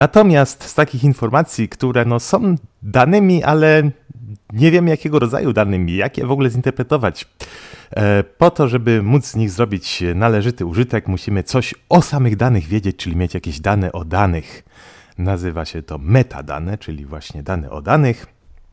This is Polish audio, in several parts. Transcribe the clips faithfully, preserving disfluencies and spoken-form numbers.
Natomiast z takich informacji, które no, są danymi, ale nie wiemy jakiego rodzaju danymi, jak je w ogóle zinterpretować. Po to, żeby móc z nich zrobić należyty użytek, musimy coś o samych danych wiedzieć, czyli mieć jakieś dane o danych. Nazywa się to metadane, czyli właśnie dane o danych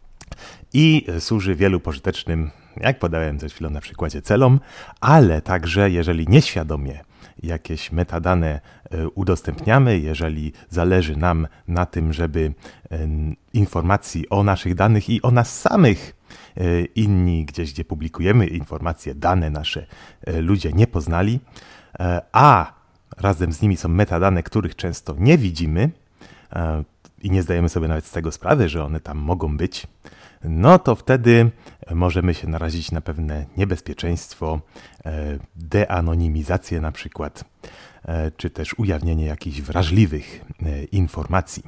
i służy wielu pożytecznym, jak podałem przed chwilą na przykładzie, celom, ale także jeżeli nieświadomie jakieś metadane udostępniamy, jeżeli zależy nam na tym, żeby informacji o naszych danych i o nas samych inni, gdzieś gdzie publikujemy informacje, dane nasze ludzie nie poznali, a razem z nimi są metadane, których często nie widzimy i nie zdajemy sobie nawet z tego sprawy, że one tam mogą być, no to wtedy możemy się narazić na pewne niebezpieczeństwo, deanonimizację na przykład, czy też ujawnienie jakichś wrażliwych informacji.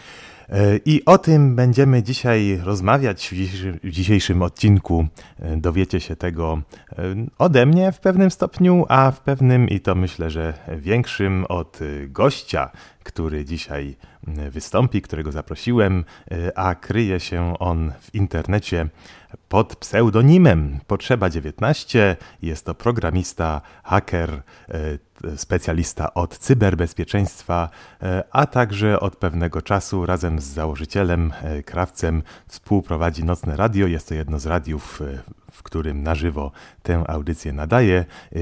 I o tym będziemy dzisiaj rozmawiać w dzisiejszym odcinku. Dowiecie się tego ode mnie w pewnym stopniu, a w pewnym, i to myślę, że większym, od gościa, który dzisiaj wystąpi, którego zaprosiłem, a kryje się on w internecie pod pseudonimem Potrzeba dziewiętnaście. Jest to programista, haker, specjalista od cyberbezpieczeństwa, a także od pewnego czasu razem z założycielem, Krawcem, współprowadzi Nocne Radio. Jest to jedno z radiów, w którym na żywo tę audycję nadaje.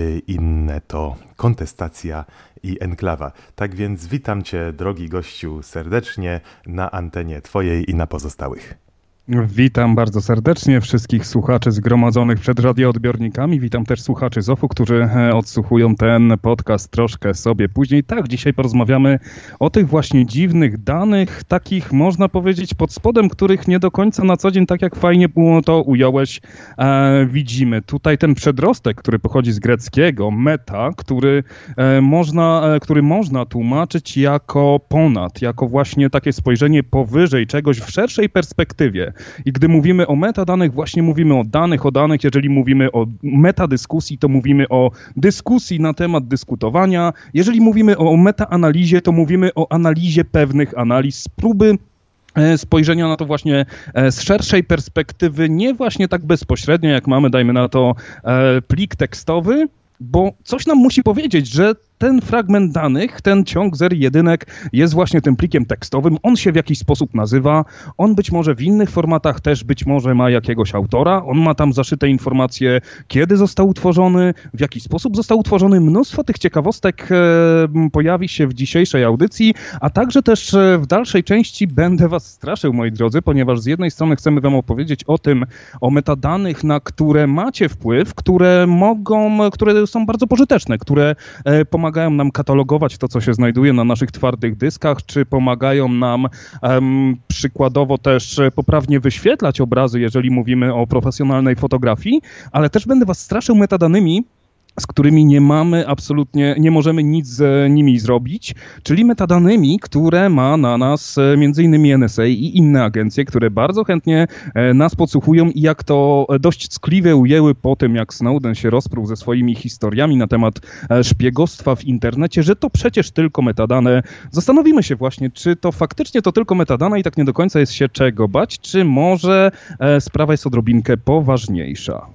Inne to Kontestacja i Enklawa. Tak więc witam Cię, drogi gościu, serdecznie na antenie Twojej i na pozostałych. Witam bardzo serdecznie wszystkich słuchaczy zgromadzonych przed radioodbiornikami. Witam też słuchaczy z ofu, którzy odsłuchują ten podcast troszkę sobie później. Tak, dzisiaj porozmawiamy o tych właśnie dziwnych danych, takich można powiedzieć pod spodem, których nie do końca na co dzień, tak jak fajnie było to ująłeś, e, widzimy. Tutaj ten przedrostek, który pochodzi z greckiego, meta, który, e, można, e, który można tłumaczyć jako ponad, jako właśnie takie spojrzenie powyżej czegoś w szerszej perspektywie. I gdy mówimy o metadanych, właśnie mówimy o danych, o danych. Jeżeli mówimy o metadyskusji, to mówimy o dyskusji na temat dyskutowania. Jeżeli mówimy o metaanalizie, to mówimy o analizie pewnych analiz, z próby spojrzenia na to właśnie z szerszej perspektywy, nie właśnie tak bezpośrednio, jak mamy, dajmy na to, plik tekstowy, bo coś nam musi powiedzieć, że ten fragment danych, ten ciąg zer i jedynek jest właśnie tym plikiem tekstowym. On się w jakiś sposób nazywa. On być może w innych formatach też być może ma jakiegoś autora. On ma tam zaszyte informacje, kiedy został utworzony, w jaki sposób został utworzony. Mnóstwo tych ciekawostek e, pojawi się w dzisiejszej audycji, a także też e, w dalszej części będę was straszył, moi drodzy, ponieważ z jednej strony chcemy wam opowiedzieć o tym, o metadanych, na które macie wpływ, które mogą, które są bardzo pożyteczne, które e, pomagają pomagają nam katalogować to, co się znajduje na naszych twardych dyskach, czy pomagają nam um, przykładowo też poprawnie wyświetlać obrazy, jeżeli mówimy o profesjonalnej fotografii, ale też będę was straszył metadanymi, z którymi nie mamy absolutnie, nie możemy nic z nimi zrobić, czyli metadanymi, które ma na nas między innymi N S A i inne agencje, które bardzo chętnie nas podsłuchują i jak to dość ckliwie ujęły po tym, jak Snowden się rozpruł ze swoimi historiami na temat szpiegostwa w internecie, że to przecież tylko metadane. Zastanowimy się właśnie, czy to faktycznie to tylko metadane i tak nie do końca jest się czego bać, czy może sprawa jest odrobinkę poważniejsza.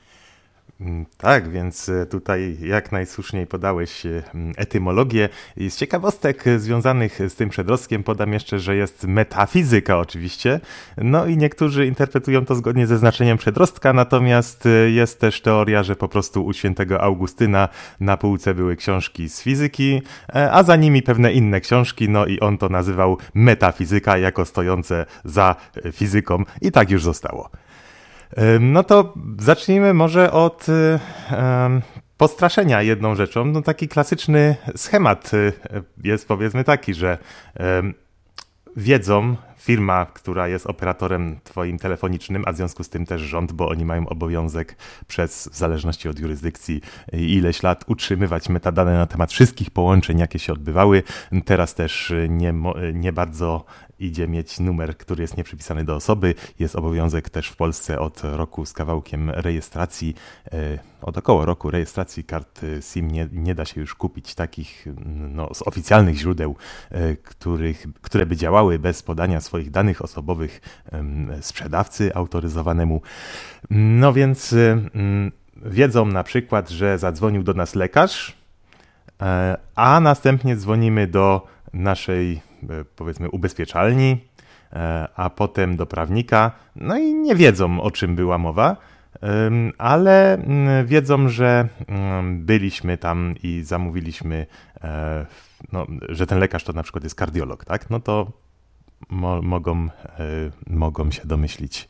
Tak, więc tutaj jak najsłuszniej podałeś etymologię. Z ciekawostek związanych z tym przedrostkiem podam jeszcze, że jest metafizyka oczywiście. No i niektórzy interpretują to zgodnie ze znaczeniem przedrostka, natomiast jest też teoria, że po prostu u świętego Augustyna na półce były książki z fizyki, a za nimi pewne inne książki, no i on to nazywał metafizyka jako stojące za fizyką i tak już zostało. No to zacznijmy może od um, postraszenia jedną rzeczą. No taki klasyczny schemat jest powiedzmy taki, że um, wiedzą firma, która jest operatorem twoim telefonicznym, a w związku z tym też rząd, bo oni mają obowiązek przez, w zależności od jurysdykcji, ileś lat utrzymywać metadane na temat wszystkich połączeń, jakie się odbywały. Teraz też nie, nie bardzo idzie mieć numer, który jest nieprzypisany do osoby. Jest obowiązek też w Polsce od roku z kawałkiem rejestracji, od około roku rejestracji kart SIM nie, nie da się już kupić takich no, z oficjalnych źródeł, których, które by działały bez podania swoich danych osobowych sprzedawcy autoryzowanemu. No więc wiedzą na przykład, że zadzwonił do nas lekarz, a następnie dzwonimy do naszej, powiedzmy, ubezpieczalni, a potem do prawnika, no i nie wiedzą, o czym była mowa, ale wiedzą, że byliśmy tam i zamówiliśmy, no, że ten lekarz to na przykład jest kardiolog, tak? No to mo- mogą, mogą się domyślić,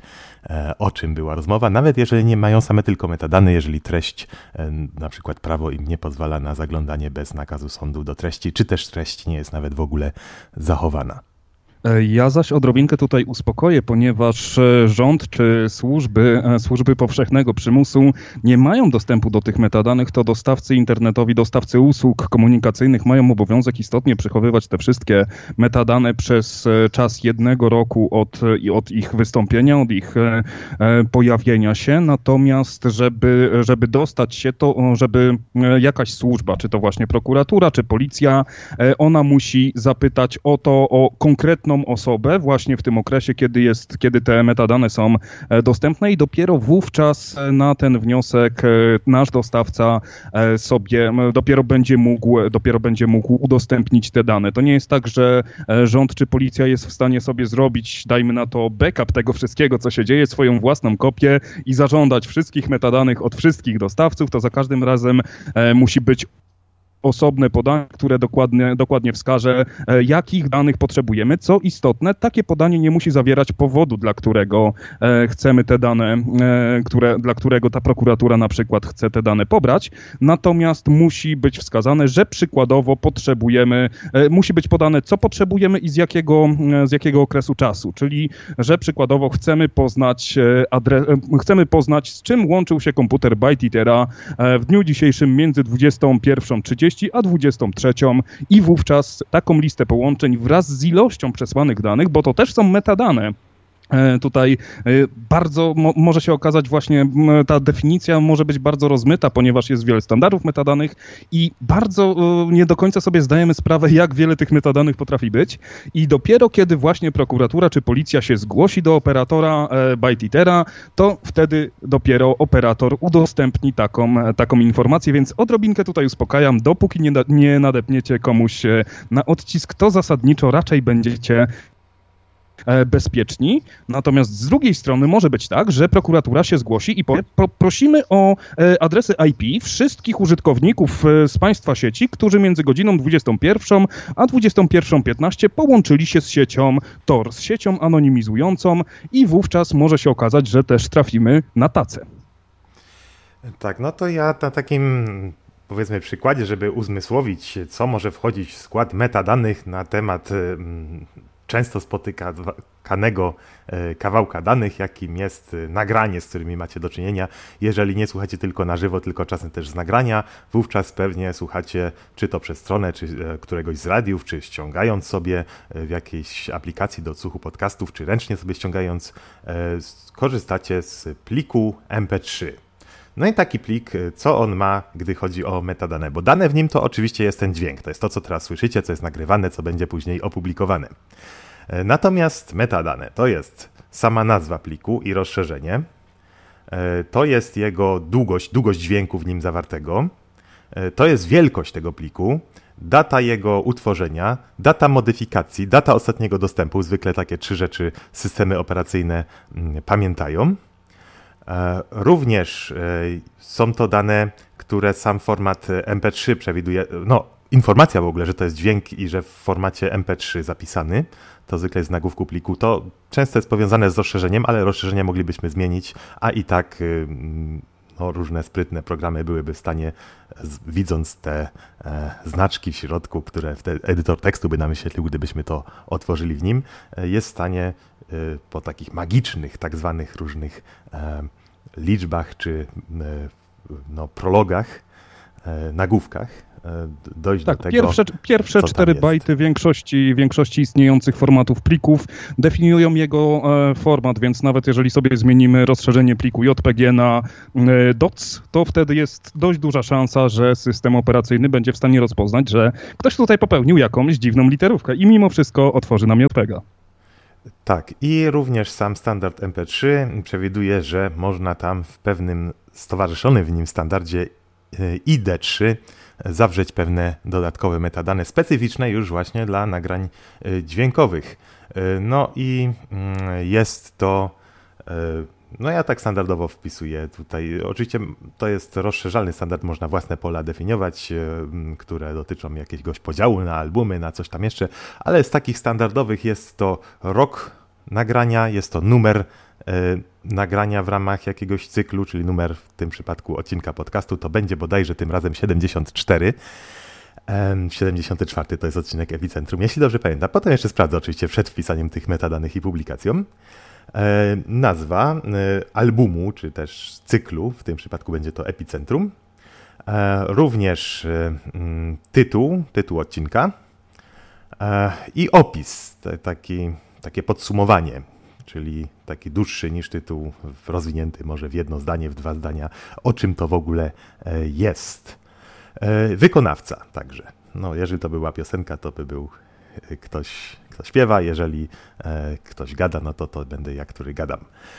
o czym była rozmowa, nawet jeżeli nie mają same tylko metadane, jeżeli treść, na przykład prawo im nie pozwala na zaglądanie bez nakazu sądu do treści, czy też treść nie jest nawet w ogóle zachowana. Ja zaś odrobinkę tutaj uspokoję, ponieważ rząd czy służby, służby powszechnego przymusu nie mają dostępu do tych metadanych, to dostawcy internetowi, dostawcy usług komunikacyjnych mają obowiązek istotnie przechowywać te wszystkie metadane przez czas jednego roku od, od ich wystąpienia, od ich pojawienia się. Natomiast żeby, żeby dostać się, to żeby jakaś służba, czy to właśnie prokuratura, czy policja, ona musi zapytać o to, o konkretną osobę właśnie w tym okresie, kiedy jest, kiedy te metadane są dostępne i dopiero wówczas na ten wniosek nasz dostawca sobie dopiero będzie mógł, dopiero będzie mógł udostępnić te dane. To nie jest tak, że rząd czy policja jest w stanie sobie zrobić, dajmy na to, backup tego wszystkiego, co się dzieje, swoją własną kopię i zażądać wszystkich metadanych od wszystkich dostawców. To za każdym razem musi być osobne podanie, które dokładnie, dokładnie wskaże, jakich danych potrzebujemy. Co istotne, takie podanie nie musi zawierać powodu, dla którego chcemy te dane, które, dla którego ta prokuratura na przykład chce te dane pobrać, natomiast musi być wskazane, że przykładowo potrzebujemy, musi być podane, co potrzebujemy i z jakiego, z jakiego okresu czasu, czyli że przykładowo chcemy poznać adres, chcemy poznać, z czym łączył się komputer ByteEater'a w dniu dzisiejszym między dwudziestą pierwszą trzydzieści a dwudziestą trzecią i wówczas taką listę połączeń wraz z ilością przesłanych danych, bo to też są metadane. Tutaj bardzo mo- może się okazać właśnie, ta definicja może być bardzo rozmyta, ponieważ jest wiele standardów metadanych i bardzo nie do końca sobie zdajemy sprawę, jak wiele tych metadanych potrafi być i dopiero kiedy właśnie prokuratura czy policja się zgłosi do operatora ByteEater'a, to wtedy dopiero operator udostępni taką, taką informację, więc odrobinkę tutaj uspokajam, dopóki nie, da- nie nadepniecie komuś na odcisk, to zasadniczo raczej będziecie bezpieczni. Natomiast z drugiej strony może być tak, że prokuratura się zgłosi i powie, pro, prosimy o adresy I P wszystkich użytkowników z państwa sieci, którzy między godziną dwudziestą pierwszą a dwudziestą pierwszą piętnaście połączyli się z siecią Tor, z siecią anonimizującą i wówczas może się okazać, że też trafimy na tacę. Tak, no to ja na takim, powiedzmy, przykładzie, żeby uzmysłowić, co może wchodzić w skład metadanych na temat często spotykanego kawałka danych, jakim jest nagranie, z którymi macie do czynienia. Jeżeli nie słuchacie tylko na żywo, tylko czasem też z nagrania, wówczas pewnie słuchacie czy to przez stronę, czy któregoś z radiów, czy ściągając sobie w jakiejś aplikacji do odsłuchu podcastów, czy ręcznie sobie ściągając, korzystacie z pliku em pe trzy. No i taki plik, co on ma, gdy chodzi o metadane? Bo dane w nim to oczywiście jest ten dźwięk, to jest to, co teraz słyszycie, co jest nagrywane, co będzie później opublikowane. Natomiast metadane to jest sama nazwa pliku i rozszerzenie, to jest jego długość, długość dźwięku w nim zawartego, to jest wielkość tego pliku, data jego utworzenia, data modyfikacji, data ostatniego dostępu, zwykle takie trzy rzeczy systemy operacyjne pamiętają. Również są to dane, które sam format em pe trzy przewiduje, no informacja w ogóle, że to jest dźwięk i że w formacie em pe trzy zapisany, to zwykle jest w nagłówku pliku, to często jest powiązane z rozszerzeniem, ale rozszerzenie moglibyśmy zmienić, a i tak no, różne sprytne programy byłyby w stanie, widząc te e, znaczki w środku, które wtedy edytor tekstu by nam wyświetlił, gdybyśmy to otworzyli w nim, e, jest w stanie e, po takich magicznych, tak zwanych różnych e, liczbach czy e, no, prologach, e, nagłówkach, dojść tak, do tego, pierwsze, pierwsze cztery bajty większości, większości istniejących formatów plików definiują jego e, format, więc nawet jeżeli sobie zmienimy rozszerzenie pliku J P G na e, doc, to wtedy jest dość duża szansa, że system operacyjny będzie w stanie rozpoznać, że ktoś tutaj popełnił jakąś dziwną literówkę i mimo wszystko otworzy nam J P G. Tak, i również sam standard M P trzy przewiduje, że można tam w pewnym stowarzyszonym w nim standardzie I D trzy zawrzeć pewne dodatkowe metadane specyficzne już właśnie dla nagrań dźwiękowych. No i jest to, no ja tak standardowo wpisuję tutaj, oczywiście to jest rozszerzalny standard, można własne pola definiować, które dotyczą jakiegoś podziału na albumy, na coś tam jeszcze, ale z takich standardowych jest to rok nagrania, jest to numer nagrania w ramach jakiegoś cyklu, czyli numer w tym przypadku odcinka podcastu, to będzie bodajże tym razem siedemdziesiąt cztery. siedemdziesiąty czwarty to jest odcinek Epicentrum, jeśli dobrze pamiętam. Potem jeszcze sprawdzę oczywiście przed wpisaniem tych metadanych i publikacją. Nazwa albumu, czy też cyklu, w tym przypadku będzie to Epicentrum. Również tytuł, tytuł odcinka i opis, taki, takie podsumowanie, czyli taki dłuższy niż tytuł, rozwinięty może w jedno zdanie, w dwa zdania, o czym to w ogóle jest. Wykonawca także. No, jeżeli to była piosenka, to by był ktoś, kto śpiewa, jeżeli ktoś gada, no to to będę ja, który gadam.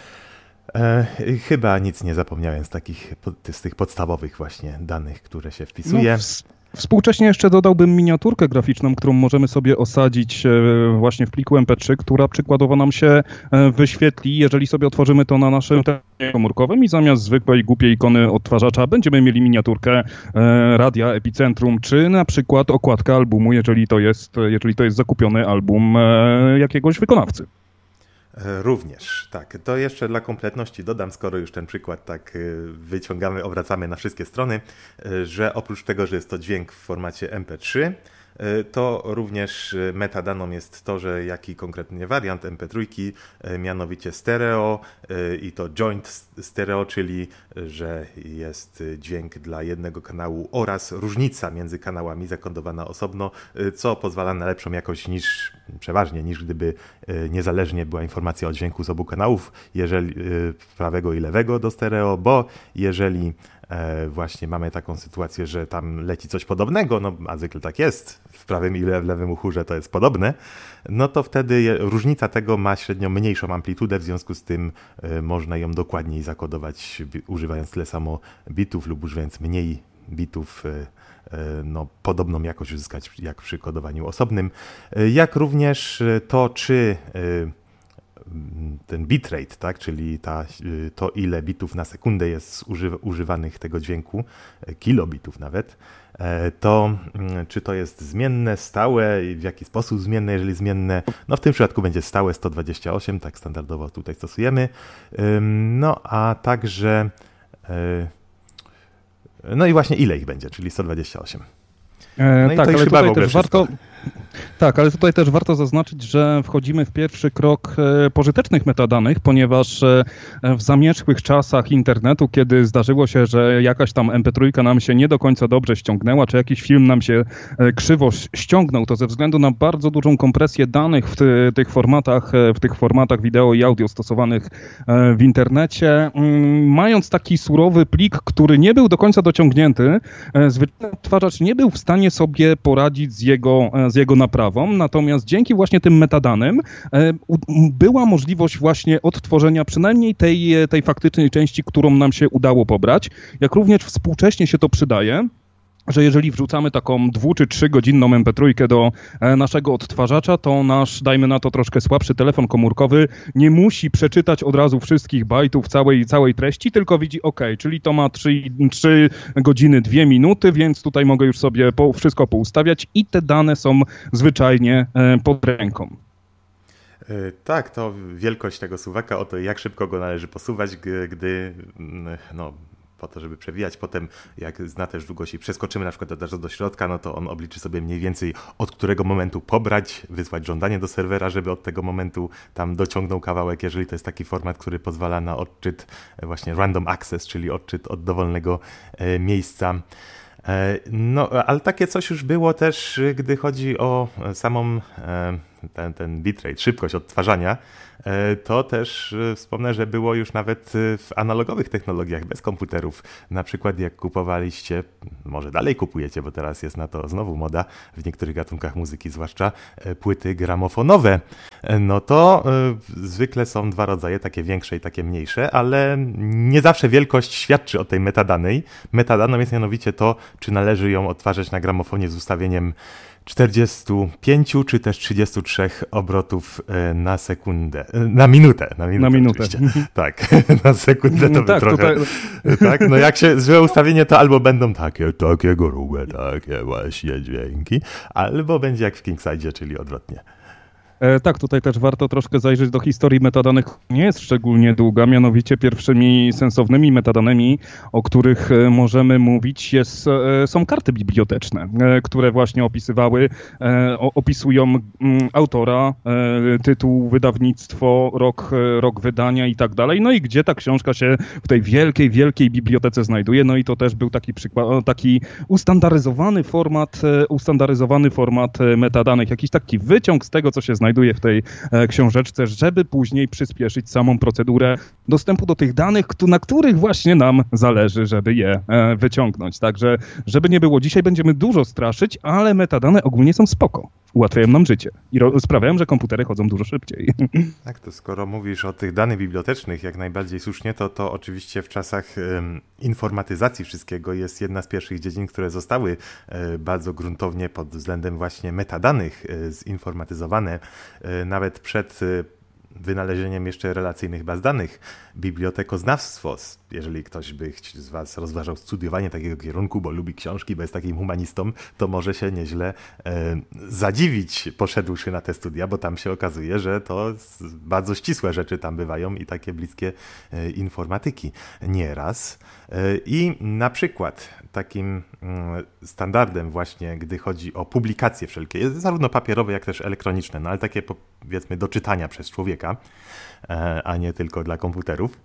Chyba nic nie zapomniałem z takich, z tych podstawowych właśnie danych, które się wpisuje. No, współcześnie jeszcze dodałbym miniaturkę graficzną, którą możemy sobie osadzić właśnie w pliku M P trzy, która przykładowo nam się wyświetli, jeżeli sobie otworzymy to na naszym telefonie komórkowym i zamiast zwykłej głupiej ikony odtwarzacza będziemy mieli miniaturkę radia Epicentrum, czy na przykład okładkę albumu, jeżeli to jest, jeżeli to jest zakupiony album jakiegoś wykonawcy. Również, tak. To jeszcze dla kompletności dodam, skoro już ten przykład tak wyciągamy, obracamy na wszystkie strony, że oprócz tego, że jest to dźwięk w formacie M P trzy, to również metadaną jest to, że jaki konkretnie wariant M P trzy, mianowicie stereo i to joint stereo, czyli że jest dźwięk dla jednego kanału oraz różnica między kanałami zakodowana osobno, co pozwala na lepszą jakość niż przeważnie, niż gdyby niezależnie była informacja o dźwięku z obu kanałów, jeżeli prawego i lewego do stereo, bo jeżeli właśnie mamy taką sytuację, że tam leci coś podobnego, no a zwykle tak jest, w prawym i w lewym uchu, że to jest podobne, no to wtedy różnica tego ma średnio mniejszą amplitudę, w związku z tym można ją dokładniej zakodować, używając tyle samo bitów lub używając mniej bitów, no, podobną jakość uzyskać jak przy kodowaniu osobnym. Jak również to, czy ten bitrate, tak, czyli ta, to ile bitów na sekundę jest używanych tego dźwięku, kilobitów nawet, to czy to jest zmienne, stałe, w jaki sposób zmienne, jeżeli zmienne, no w tym przypadku będzie stałe sto dwadzieścia osiem, tak standardowo tutaj stosujemy, no a także, no i właśnie ile ich będzie, czyli sto dwadzieścia osiem. No i tak, to ale chyba tutaj też warto, tak, ale tutaj też warto zaznaczyć, że wchodzimy w pierwszy krok pożytecznych metadanych, ponieważ w zamierzchłych czasach internetu, kiedy zdarzyło się, że jakaś tam M P trzy nam się nie do końca dobrze ściągnęła, czy jakiś film nam się krzywo ściągnął, to ze względu na bardzo dużą kompresję danych w ty, tych formatach, w tych formatach wideo i audio stosowanych w internecie, mając taki surowy plik, który nie był do końca dociągnięty, zwyczajny odtwarzacz nie był w stanie sobie poradzić z jego, z jego naprawą, natomiast dzięki właśnie tym metadanym e, u, była możliwość właśnie odtworzenia przynajmniej tej, tej faktycznej części, którą nam się udało pobrać, jak również współcześnie się to przydaje, że jeżeli wrzucamy taką dwu- czy trzygodzinną M P trzy do naszego odtwarzacza, to nasz, dajmy na to troszkę słabszy telefon komórkowy, nie musi przeczytać od razu wszystkich bajtów całej, całej treści, tylko widzi, ok, czyli to ma trzy godziny, dwie minuty, więc tutaj mogę już sobie po, wszystko poustawiać i te dane są zwyczajnie pod ręką. Tak, to wielkość tego suwaka, o to jak szybko go należy posuwać, gdy no, po to, żeby przewijać. Potem jak zna też długość i przeskoczymy na przykład od razu do środka, no to on obliczy sobie mniej więcej od którego momentu pobrać, wysłać żądanie do serwera, żeby od tego momentu tam dociągnął kawałek, jeżeli to jest taki format, który pozwala na odczyt właśnie random access, czyli odczyt od dowolnego e, miejsca. E, no, ale takie coś już było też, gdy chodzi o samą e, ten, ten bitrate, szybkość odtwarzania. To też wspomnę, że było już nawet w analogowych technologiach, bez komputerów. Na przykład jak kupowaliście, może dalej kupujecie, bo teraz jest na to znowu moda, w niektórych gatunkach muzyki zwłaszcza, płyty gramofonowe. No to zwykle są dwa rodzaje, takie większe i takie mniejsze, ale nie zawsze wielkość świadczy o tej metadanej. Metadaną jest mianowicie to, czy należy ją odtwarzać na gramofonie z ustawieniem czterdziestu pięciu czy też trzydziestu trzech obrotów na sekundę, na minutę. Na minutę, na minutę. Tak, na sekundę to by tak, trochę... Tutaj... Tak, no jak się złe ustawienie, to albo będą takie, takie grube, takie właśnie dźwięki, albo będzie jak w Kingsidzie, czyli odwrotnie. E, tak, tutaj też warto troszkę zajrzeć do historii metadanych. Nie jest szczególnie długa, mianowicie pierwszymi sensownymi metadanymi, o których możemy mówić, jest, e, są karty biblioteczne, e, które właśnie opisywały, e, o, opisują m, autora, e, tytuł, wydawnictwo, rok, e, rok wydania i tak dalej. No i gdzie ta książka się w tej wielkiej, wielkiej bibliotece znajduje. No i to też był taki przykład, taki ustandaryzowany format, e, ustandaryzowany format metadanych, jakiś taki wyciąg z tego, co się znajduje w tej e, książeczce, żeby później przyspieszyć samą procedurę dostępu do tych danych, na których właśnie nam zależy, żeby je e, wyciągnąć. Także, żeby nie było, dzisiaj będziemy dużo straszyć, ale metadane ogólnie są spoko. Ułatwiają nam życie i ro- sprawiają, że komputery chodzą dużo szybciej. Tak, to skoro mówisz o tych danych bibliotecznych, jak najbardziej słusznie, to to oczywiście w czasach um, informatyzacji wszystkiego jest jedna z pierwszych dziedzin, które zostały e, bardzo gruntownie pod względem właśnie metadanych e, zinformatyzowane. E, nawet przed e, wynalezieniem jeszcze relacyjnych baz danych, bibliotekoznawstwo, jeżeli ktoś by z was rozważał studiowanie takiego kierunku, bo lubi książki, bo jest takim humanistą, to może się nieźle e, zadziwić, poszedłszy na te studia, bo tam się okazuje, że to bardzo ścisłe rzeczy tam bywają i takie bliskie e, informatyki nieraz. E, I na przykład takim mm, standardem właśnie, gdy chodzi o publikacje wszelkie, zarówno papierowe, jak też elektroniczne, no ale takie powiedzmy do czytania przez człowieka, e, a nie tylko dla komputerów,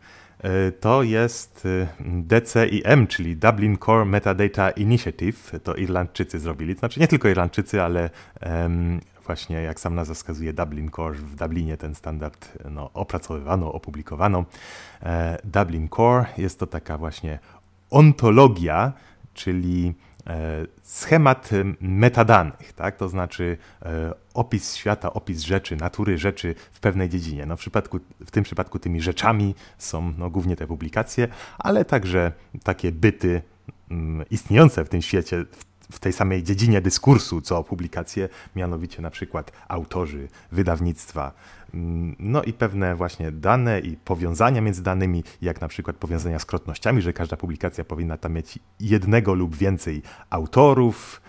to jest D C I M, czyli Dublin Core Metadata Initiative. To Irlandczycy zrobili. To znaczy nie tylko Irlandczycy, ale um, właśnie jak sam nazwa wskazuje, Dublin Core, w Dublinie ten standard no, opracowywano, opublikowano. E, Dublin Core jest to taka właśnie ontologia, czyli e, schemat metadanych, tak? To znaczy e, opis świata, opis rzeczy, natury rzeczy w pewnej dziedzinie. No w, przypadku, w tym przypadku tymi rzeczami są no, głównie te publikacje, ale także takie byty mm, istniejące w tym świecie, w, w tej samej dziedzinie dyskursu, co publikacje, mianowicie na przykład autorzy, wydawnictwa, no i pewne właśnie dane i powiązania między danymi, jak na przykład powiązania z krotnościami, że każda publikacja powinna tam mieć jednego lub więcej autorów,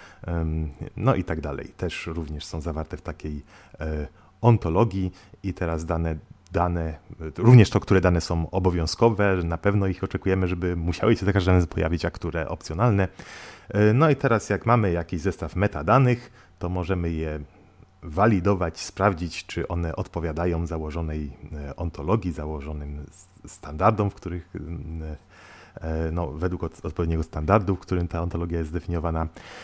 no i tak dalej. Też również są zawarte w takiej ontologii i teraz dane, dane, również to, które dane są obowiązkowe, na pewno ich oczekujemy, żeby musiały się takie dane pojawić, a które opcjonalne. No i teraz jak mamy jakiś zestaw metadanych, to możemy je walidować, sprawdzić, czy one odpowiadają założonej ontologii, założonym standardom, w których, no, według odpowiedniego standardu, w którym ta ontologia jest zdefiniowana.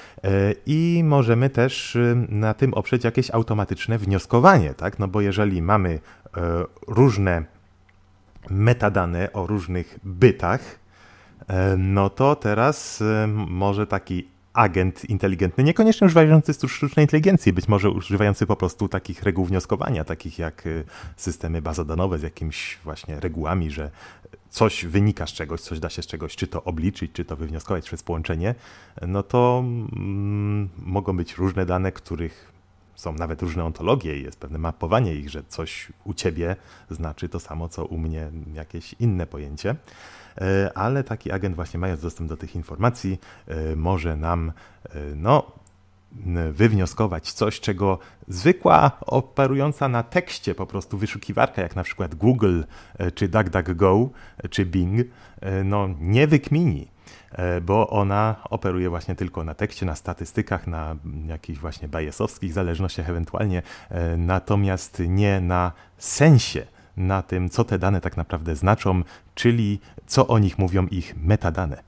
I możemy też na tym oprzeć jakieś automatyczne wnioskowanie, tak? No bo jeżeli mamy różne metadane o różnych bytach, no to teraz może taki agent inteligentny, niekoniecznie używający sztucznej inteligencji, być może używający po prostu takich reguł wnioskowania, takich jak systemy bazodanowe z jakimiś właśnie regułami, że coś wynika z czegoś, coś da się z czegoś, czy to obliczyć, czy to wywnioskować przez połączenie, no to mm, mogą być różne dane, których są nawet różne ontologie i jest pewne mapowanie ich, że coś u ciebie znaczy to samo, co u mnie, jakieś inne pojęcie. Ale taki agent właśnie, mając dostęp do tych informacji, może nam no, wywnioskować coś, czego zwykła operująca na tekście po prostu wyszukiwarka, jak na przykład Google, czy DuckDuckGo, czy Bing, no nie wykmini, bo ona operuje właśnie tylko na tekście, na statystykach, na jakichś właśnie bayesowskich zależnościach ewentualnie, natomiast nie na sensie, na tym, co te dane tak naprawdę znaczą, czyli co o nich mówią ich metadane.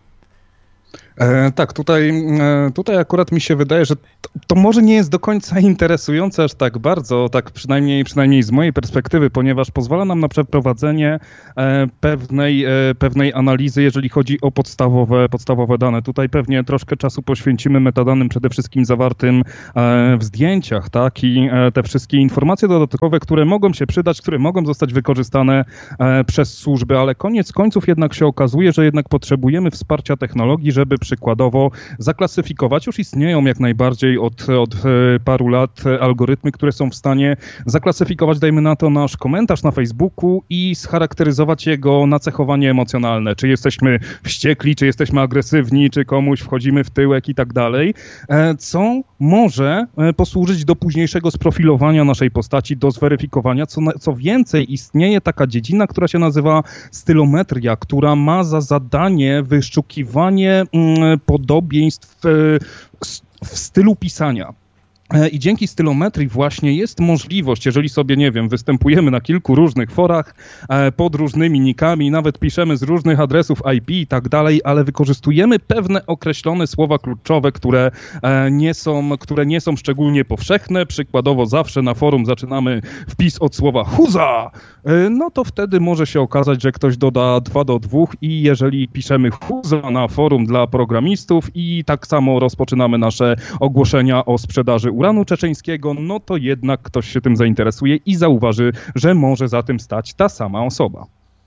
E, tak, tutaj, e, tutaj akurat mi się wydaje, że to, to może nie jest do końca interesujące aż tak bardzo, tak przynajmniej, przynajmniej z mojej perspektywy, ponieważ pozwala nam na przeprowadzenie e, pewnej, e, pewnej analizy, jeżeli chodzi o podstawowe, podstawowe dane. Tutaj pewnie troszkę czasu poświęcimy metadanym przede wszystkim zawartym e, w zdjęciach, tak, i e, te wszystkie informacje dodatkowe, które mogą się przydać, które mogą zostać wykorzystane e, przez służby, ale koniec końców jednak się okazuje, że jednak potrzebujemy wsparcia technologii, żeby przykładowo zaklasyfikować. Już istnieją jak najbardziej od, od paru lat algorytmy, które są w stanie zaklasyfikować, dajmy na to, nasz komentarz na Facebooku i scharakteryzować jego nacechowanie emocjonalne. Czy jesteśmy wściekli, czy jesteśmy agresywni, czy komuś wchodzimy w tyłek i tak dalej, co może posłużyć do późniejszego sprofilowania naszej postaci, do zweryfikowania. Co, co więcej, istnieje taka dziedzina, która się nazywa stylometria, która ma za zadanie wyszukiwanie podobieństw w stylu pisania. I dzięki stylometrii właśnie jest możliwość, jeżeli sobie, nie wiem, występujemy na kilku różnych forach pod różnymi nikami, nawet piszemy z różnych adresów I P i tak dalej, ale wykorzystujemy pewne określone słowa kluczowe, które nie są, które nie są szczególnie powszechne. Przykładowo zawsze na forum zaczynamy wpis od słowa huza, no to wtedy może się okazać, że ktoś doda dwa do dwóch i jeżeli piszemy huza na forum dla programistów i tak samo rozpoczynamy nasze ogłoszenia o sprzedaży uranu czeczeńskiego, no to jednak ktoś się tym zainteresuje i zauważy, że może za tym stać ta sama osoba.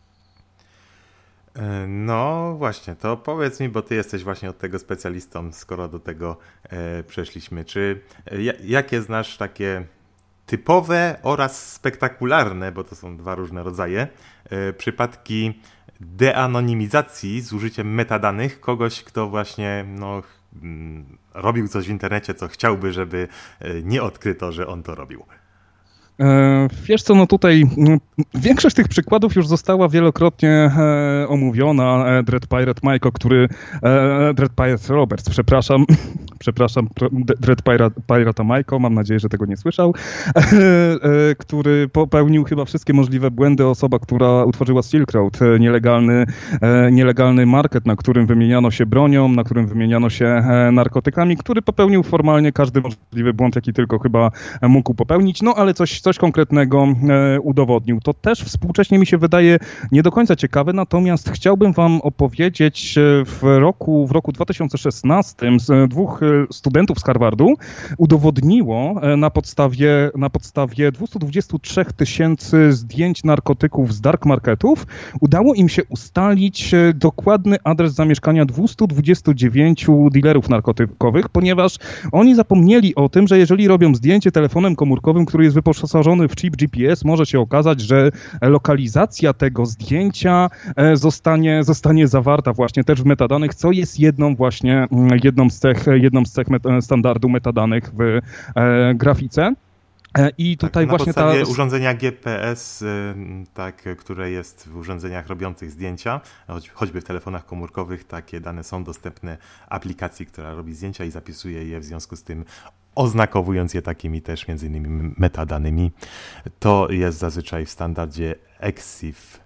No właśnie, to powiedz mi, bo ty jesteś właśnie od tego specjalistą, skoro do tego e, przeszliśmy. Czy ja, jakie znasz takie typowe oraz spektakularne, bo to są dwa różne rodzaje, e, przypadki deanonimizacji z użyciem metadanych kogoś, kto właśnie no, robił coś w internecie, co chciałby, żeby nie odkryto, że on to robił? Wiesz co, no tutaj większość tych przykładów już została wielokrotnie e, omówiona. E, Dread Pirate Majko, który... E, Dread Pirate Roberts, przepraszam. Przepraszam, Dread Pirate, Pirate Majko, mam nadzieję, że tego nie słyszał, e, e, który popełnił chyba wszystkie możliwe błędy. Osoba, która utworzyła Silk Road, e, nielegalny, e, nielegalny market, na którym wymieniano się bronią, na którym wymieniano się e, narkotykami, który popełnił formalnie każdy możliwy błąd, jaki tylko chyba mógł popełnić, no ale coś, coś konkretnego e, udowodnił. To też współcześnie mi się wydaje nie do końca ciekawe, natomiast chciałbym wam opowiedzieć w roku, w roku dwa tysiące szesnastym z dwóch studentów z Harvardu udowodniło na podstawie, na podstawie dwieście dwadzieścia trzy tysięcy zdjęć narkotyków z dark marketów, udało im się ustalić dokładny adres zamieszkania dwieście dwadzieścia dziewięć dealerów narkotykowych, ponieważ oni zapomnieli o tym, że jeżeli robią zdjęcie telefonem komórkowym, który jest wyposażony w chip G P S, może się okazać, że lokalizacja tego zdjęcia zostanie, zostanie zawarta właśnie też w metadanych, co jest jedną właśnie, jedną z cech, jedną z cech met- standardu metadanych w e, grafice. I tutaj tak, na właśnie podstawie ta... urządzenia G P S, tak, które jest w urządzeniach robiących zdjęcia, choć, choćby w telefonach komórkowych, takie dane są dostępne aplikacji, która robi zdjęcia i zapisuje je, w związku z tym oznakowując je takimi też między innymi metadanymi. To jest zazwyczaj w standardzie E X I F,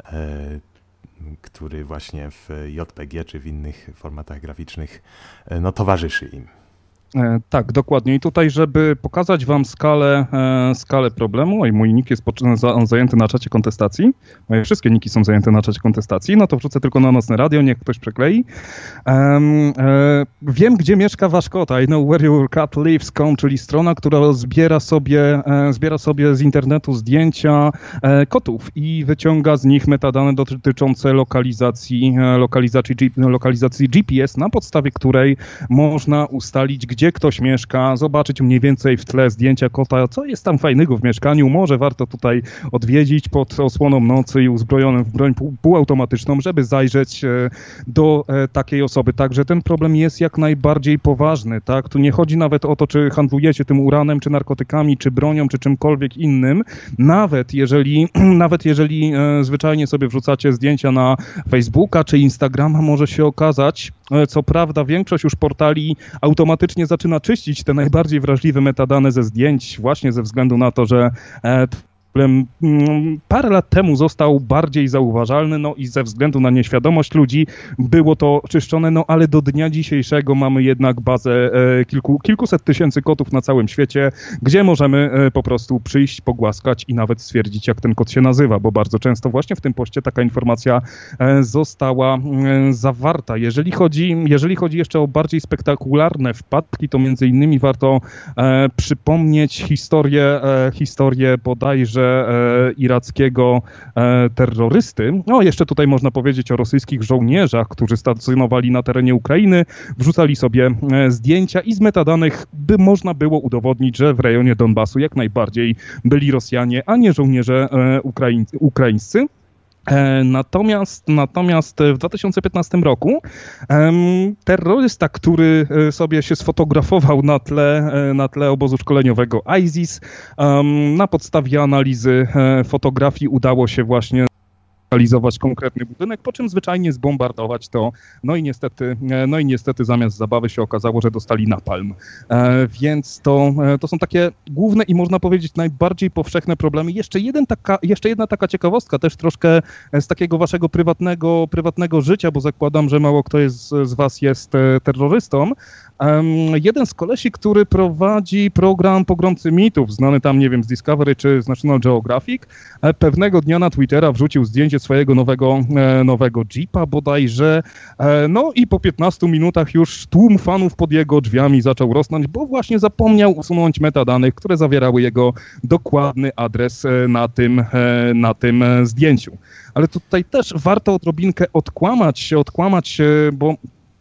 który właśnie w J P G czy w innych formatach graficznych no, towarzyszy im. Tak, dokładnie. I tutaj, żeby pokazać wam skalę, e, skalę problemu, oj, mój nick jest za, zajęty na czacie kontestacji, moje wszystkie niki są zajęte na czacie kontestacji, no to wrzucę tylko na nocne radio, niech ktoś przeklei. E, e, wiem, gdzie mieszka wasz kot, I know where your cat lives dot com, czyli strona, która zbiera sobie, e, zbiera sobie z internetu zdjęcia e, kotów i wyciąga z nich metadane dotyczące lokalizacji, e, lokalizacji, lokalizacji G P S, na podstawie której można ustalić, gdzie gdzie ktoś mieszka, zobaczyć mniej więcej w tle zdjęcia kota, co jest tam fajnego w mieszkaniu, może warto tutaj odwiedzić pod osłoną nocy i uzbrojonym w broń pół, półautomatyczną, żeby zajrzeć do takiej osoby. Także ten problem jest jak najbardziej poważny, tak? Tu nie chodzi nawet o to, czy handlujecie tym uranem, czy narkotykami, czy bronią, czy czymkolwiek innym. Nawet jeżeli, nawet jeżeli e, zwyczajnie sobie wrzucacie zdjęcia na Facebooka czy Instagrama, może się okazać, e, co prawda większość już portali automatycznie zaczyna czyścić te najbardziej wrażliwe metadane ze zdjęć, właśnie ze względu na to, że e, problem parę lat temu został bardziej zauważalny, no i ze względu na nieświadomość ludzi było to czyszczone, no ale do dnia dzisiejszego mamy jednak bazę e, kilku, kilkuset tysięcy kotów na całym świecie, gdzie możemy e, po prostu przyjść, pogłaskać i nawet stwierdzić, jak ten kot się nazywa, bo bardzo często właśnie w tym poście taka informacja e, została e, zawarta. Jeżeli chodzi, jeżeli chodzi jeszcze o bardziej spektakularne wpadki, to między innymi warto e, przypomnieć historię, e, historię bodajże E, irackiego e, terrorysty. No jeszcze tutaj można powiedzieć o rosyjskich żołnierzach, którzy stacjonowali na terenie Ukrainy, wrzucali sobie e, zdjęcia i z metadanych by można było udowodnić, że w rejonie Donbasu jak najbardziej byli Rosjanie, a nie żołnierze e, Ukraiń, ukraińscy. Natomiast, natomiast w dwa tysiące piętnastym roku um, terrorysta, który sobie się sfotografował na tle, na tle obozu szkoleniowego ISIS, um, na podstawie analizy fotografii udało się właśnie lokalizować konkretny budynek, po czym zwyczajnie zbombardować to. No i niestety, no i niestety zamiast zabawy się okazało, że dostali napalm. E, więc to, to są takie główne i można powiedzieć najbardziej powszechne problemy. Jeszcze, jeden taka, jeszcze jedna taka ciekawostka, też troszkę z takiego waszego prywatnego, prywatnego życia, bo zakładam, że mało kto jest, z was jest terrorystą. Um, jeden z kolesi, który prowadzi program Pogromcy Mitów, znany tam, nie wiem, z Discovery czy z National Geographic, e, pewnego dnia na Twittera wrzucił zdjęcie swojego nowego, e, nowego Jeepa bodajże, e, no i po piętnastu minutach już tłum fanów pod jego drzwiami zaczął rosnąć, bo właśnie zapomniał usunąć metadanych, które zawierały jego dokładny adres e, na tym, e, na tym e, zdjęciu. Ale tutaj też warto odrobinkę odkłamać się, odkłamać się, bo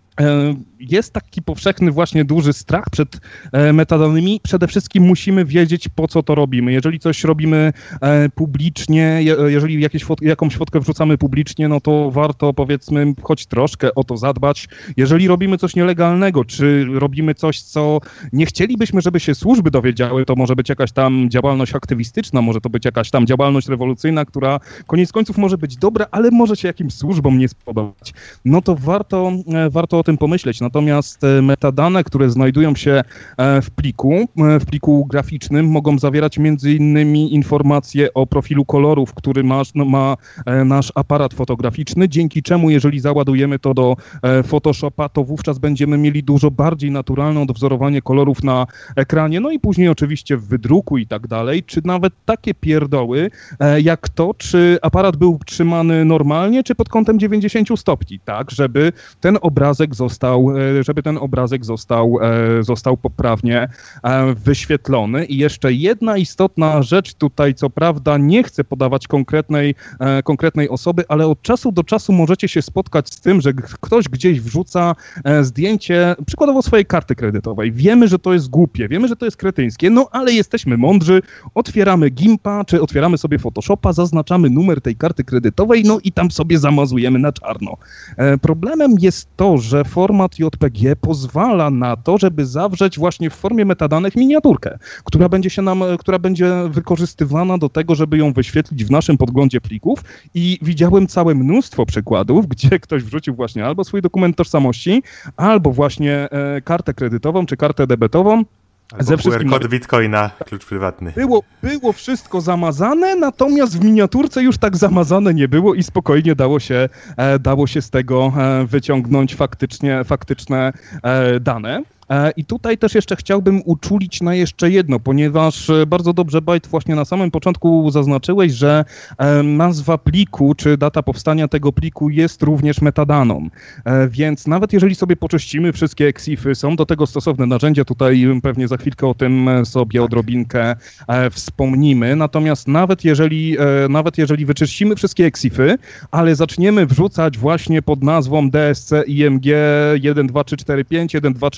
jest taki powszechny właśnie duży strach przed metadanymi. Przede wszystkim musimy wiedzieć, po co to robimy. Jeżeli coś robimy publicznie, jeżeli jakieś fot- jakąś fotkę wrzucamy publicznie, no to warto, powiedzmy, choć troszkę o to zadbać. Jeżeli robimy coś nielegalnego, czy robimy coś, co nie chcielibyśmy, żeby się służby dowiedziały, to może być jakaś tam działalność aktywistyczna, może to być jakaś tam działalność rewolucyjna, która koniec końców może być dobra, ale może się jakimś służbom nie spodobać. No to warto, warto o tym pomyśleć. Natomiast metadane, które znajdują się w pliku, w pliku graficznym, mogą zawierać między innymi informacje o profilu kolorów, który ma, no, ma nasz aparat fotograficzny, dzięki czemu jeżeli załadujemy to do Photoshopa, to wówczas będziemy mieli dużo bardziej naturalne odwzorowanie kolorów na ekranie, no i później oczywiście w wydruku i tak dalej, czy nawet takie pierdoły, jak to, czy aparat był trzymany normalnie, czy pod kątem dziewięćdziesiąt stopni, tak, żeby ten obrazek został, żeby ten obrazek został, został poprawnie wyświetlony. I jeszcze jedna istotna rzecz tutaj, co prawda nie chcę podawać konkretnej, konkretnej osoby, ale od czasu do czasu możecie się spotkać z tym, że ktoś gdzieś wrzuca zdjęcie, przykładowo swojej karty kredytowej. Wiemy, że to jest głupie, wiemy, że to jest kretyńskie, no ale jesteśmy mądrzy, otwieramy Gimpa, czy otwieramy sobie Photoshopa, zaznaczamy numer tej karty kredytowej, no i tam sobie zamazujemy na czarno. Problemem jest to, że format J P G pozwala na to, żeby zawrzeć właśnie w formie metadanych miniaturkę, która będzie się nam, która będzie wykorzystywana do tego, żeby ją wyświetlić w naszym podglądzie plików i widziałem całe mnóstwo przykładów, gdzie ktoś wrzucił właśnie albo swój dokument tożsamości, albo właśnie e, kartę kredytową, czy kartę debetową. Ze Q R kod Bitcoina, klucz prywatny. Było, było wszystko zamazane, natomiast w miniaturce już tak zamazane nie było i spokojnie dało się, e, dało się z tego e, wyciągnąć faktycznie, faktyczne e, dane. I tutaj też jeszcze chciałbym uczulić na jeszcze jedno, ponieważ bardzo dobrze, Bajt, właśnie na samym początku zaznaczyłeś, że nazwa pliku czy data powstania tego pliku jest również metadaną. Więc nawet jeżeli sobie poczyścimy wszystkie eksify, są do tego stosowne narzędzia, tutaj pewnie za chwilkę o tym sobie odrobinkę wspomnimy, natomiast nawet jeżeli, nawet jeżeli wyczyścimy wszystkie eksify, ale zaczniemy wrzucać właśnie pod nazwą D S C I M G jeden dwa trzy cztery pięć, jeden dwa trzy cztery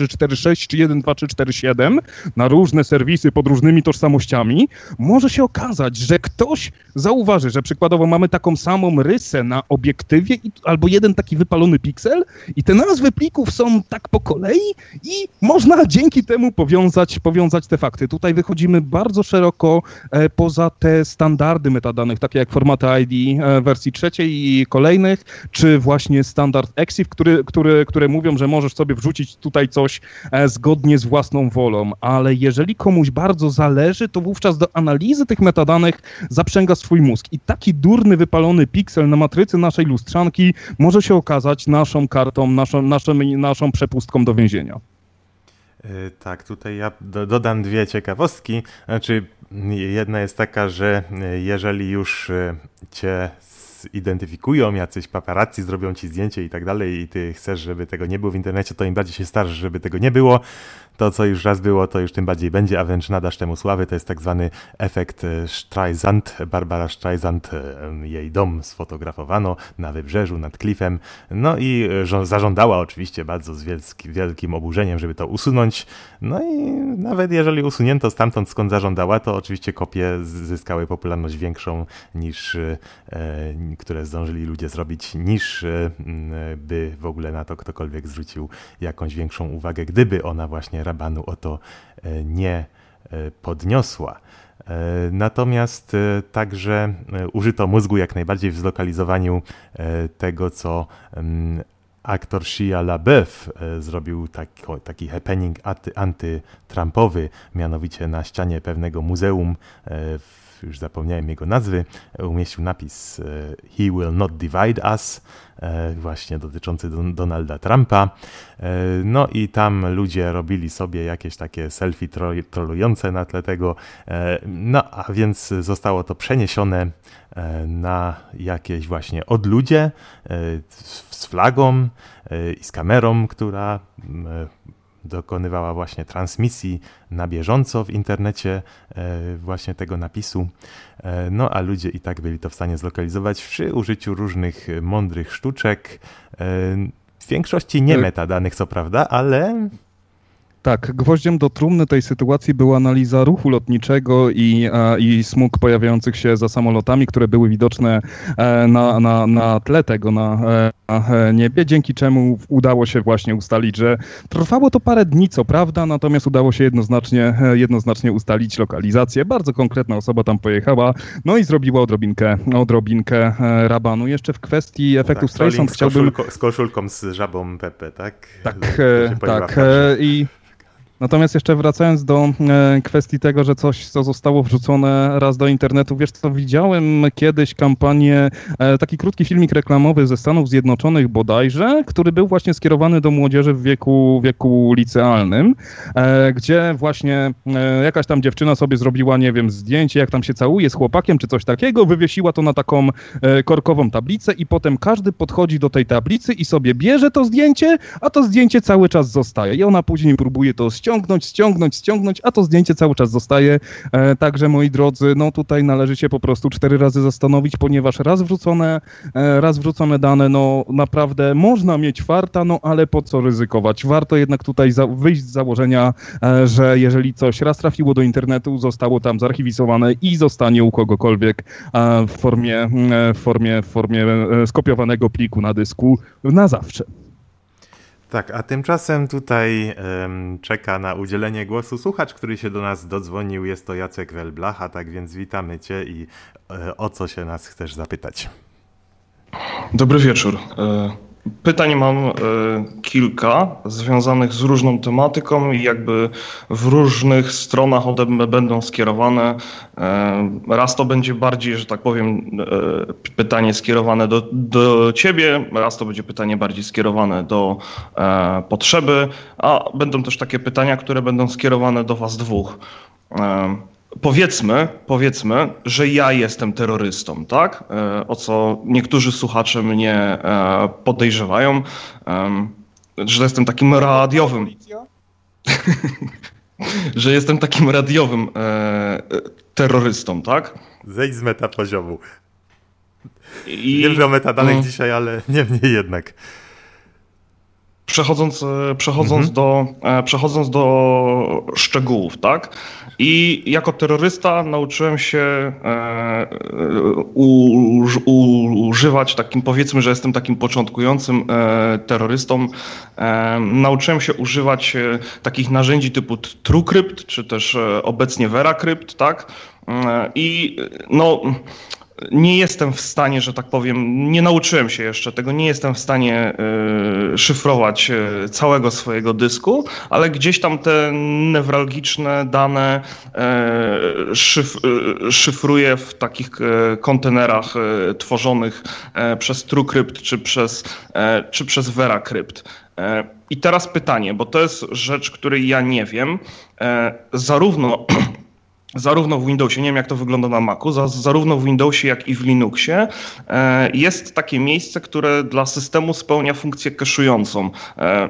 sześć czy jeden dwa trzy cztery siedem na różne serwisy pod różnymi tożsamościami, może się okazać, że ktoś zauważy, że przykładowo mamy taką samą rysę na obiektywie i, albo jeden taki wypalony piksel i te nazwy plików są tak po kolei i można dzięki temu powiązać, powiązać te fakty. Tutaj wychodzimy bardzo szeroko e, poza te standardy metadanych, takie jak formaty I D e, wersji trzeciej i kolejnych, czy właśnie standard EXIF, który, który, które mówią, że możesz sobie wrzucić tutaj coś e, zgodnie z własną wolą, ale jeżeli komuś bardzo zależy, to wówczas do analizy tych metadanych zaprzęga swój mózg i taki durny, wypalony piksel na matrycy naszej lustrzanki może się okazać naszą kartą, naszą, naszą, naszą przepustką do więzienia. Tak, tutaj ja dodam dwie ciekawostki. Znaczy, jedna jest taka, że jeżeli już cię zidentyfikują, jacyś paparazzi zrobią ci zdjęcie i tak dalej i ty chcesz, żeby tego nie było w internecie, to im bardziej się starasz, żeby tego nie było. To, co już raz było, to już tym bardziej będzie, a wręcz nadasz temu sławy. To jest tak zwany efekt Streisand. Barbara Streisand, jej dom sfotografowano na wybrzeżu, nad klifem. No i zażądała oczywiście bardzo z wielki, wielkim oburzeniem, żeby to usunąć. No i nawet jeżeli usunięto stamtąd, skąd zażądała, to oczywiście kopie zyskały popularność większą niż, e, które zdążyli ludzie zrobić, niż e, by w ogóle na to ktokolwiek zwrócił jakąś większą uwagę, gdyby ona właśnie rabanu o to nie podniosła. Natomiast także użyto mózgu jak najbardziej w zlokalizowaniu tego, co aktor Shia LaBeouf zrobił taki, taki happening anty-trumpowy, mianowicie na ścianie pewnego muzeum, już zapomniałem jego nazwy, umieścił napis He will not divide us, właśnie dotyczący Donalda Trumpa. No i tam ludzie robili sobie jakieś takie selfie trollujące na tle tego, no a więc zostało to przeniesione na jakieś właśnie odludzie z flagą i z kamerą, która dokonywała właśnie transmisji na bieżąco w internecie właśnie tego napisu. No a ludzie i tak byli to w stanie zlokalizować przy użyciu różnych mądrych sztuczek. W większości nie metadanych, co prawda, ale... Tak, gwoździem do trumny tej sytuacji była analiza ruchu lotniczego i, i smug pojawiających się za samolotami, które były widoczne na, na, na tle tego, na, na niebie, dzięki czemu udało się właśnie ustalić, że trwało to parę dni, co prawda, natomiast udało się jednoznacznie, jednoznacznie ustalić lokalizację. Bardzo konkretna osoba tam pojechała, no i zrobiła odrobinkę, odrobinkę rabanu. Jeszcze w kwestii efektu tak, Streisand chciałbym... Z koszulką z żabą Pepe, tak? Tak, tak. I... Natomiast jeszcze wracając do e, kwestii tego, że coś, co zostało wrzucone raz do internetu, wiesz co, widziałem kiedyś kampanię, e, taki krótki filmik reklamowy ze Stanów Zjednoczonych bodajże, który był właśnie skierowany do młodzieży w wieku, wieku licealnym, e, gdzie właśnie e, jakaś tam dziewczyna sobie zrobiła, nie wiem, zdjęcie, jak tam się całuje z chłopakiem czy coś takiego, wywiesiła to na taką e, korkową tablicę i potem każdy podchodzi do tej tablicy i sobie bierze to zdjęcie, a to zdjęcie cały czas zostaje i ona później próbuje to ściągnąć, ściągnąć, ściągnąć, a to zdjęcie cały czas zostaje. E, także moi drodzy, no tutaj należy się po prostu cztery razy zastanowić, ponieważ raz wrzucone, e, raz wrzucone dane, no naprawdę można mieć farta, no ale po co ryzykować? Warto jednak tutaj za, wyjść z założenia, e, że jeżeli coś raz trafiło do internetu, zostało tam zarchiwizowane i zostanie u kogokolwiek e, w formie, e, w formie, w formie e, skopiowanego pliku na dysku na zawsze. Tak, a tymczasem tutaj um, czeka na udzielenie głosu słuchacz, który się do nas dodzwonił. Jest to Jacek Welblacha, tak więc witamy Cię i e, o co się nas chcesz zapytać? Dobry wieczór. Pytań mam kilka, związanych z różną tematyką i jakby w różnych stronach one będą skierowane. Raz to będzie bardziej, że tak powiem, pytanie skierowane do, do Ciebie, raz to będzie pytanie bardziej skierowane do potrzeby, a będą też takie pytania, które będą skierowane do Was dwóch. Powiedzmy, powiedzmy, że ja jestem terrorystą, tak? O co niektórzy słuchacze mnie podejrzewają, że jestem takim radiowym... że jestem takim radiowym terrorystą, tak? Zejdź z metapoziomu. I... Wiem, że o metadanych no. dzisiaj, ale niemniej jednak. Przechodząc, przechodząc, mhm. do, przechodząc do szczegółów, tak? I jako terrorysta nauczyłem się e, u, u, używać takim, powiedzmy, że jestem takim początkującym e, terrorystą, e, nauczyłem się używać e, takich narzędzi typu TrueCrypt, czy też e, obecnie VeraCrypt, tak? E, I no... Nie jestem w stanie, że tak powiem, nie nauczyłem się jeszcze tego, nie jestem w stanie y, szyfrować y, całego swojego dysku, ale gdzieś tam te newralgiczne dane y, szyf, y, szyfruję w takich y, kontenerach y, tworzonych y, przez TrueCrypt czy przez, y, czy przez VeraCrypt. Y, I teraz pytanie, bo to jest rzecz, której ja nie wiem, y, zarówno... Zarówno w Windowsie, nie wiem jak to wygląda na Macu, za, zarówno w Windowsie jak i w Linuxie e, jest takie miejsce, które dla systemu spełnia funkcję cache'ującą. E,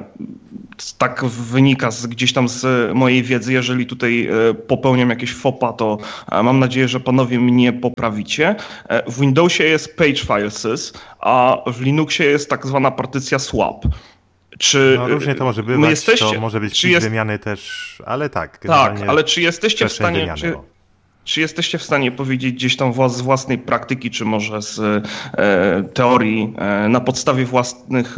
tak wynika z, gdzieś tam z mojej wiedzy. Jeżeli tutaj e, popełniam jakieś faux pas, to e, mam nadzieję, że panowie mnie poprawicie. E, w Windowsie jest page file sys, a w Linuxie jest tak zwana partycja swap. Czy no różnie to może bywać, jesteście, to może być jest, wymiany też, ale tak. Tak, ale czy jesteście w stanie, wymiany, czy, czy jesteście w stanie powiedzieć gdzieś tam z własnej praktyki, czy może z e, teorii, e, na podstawie własnych,